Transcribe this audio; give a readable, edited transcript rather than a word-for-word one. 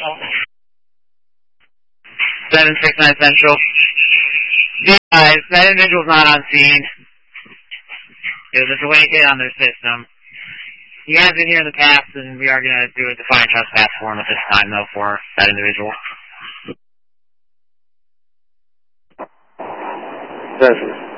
769 Central. Guys, that individual's not on scene. It was a delayed hit on their system. He has been here in the past, and we are going to do a defiant trespass for him at this time, though, for that individual. Yes.